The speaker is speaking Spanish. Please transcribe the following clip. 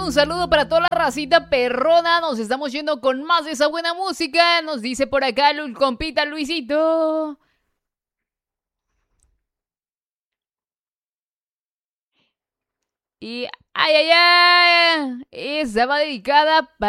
un saludo para toda la racita perrona. Nos estamos yendo con más de esa buena música. Nos dice por acá el compita Luisito. Y ay, ay, ay. Esa va dedicada para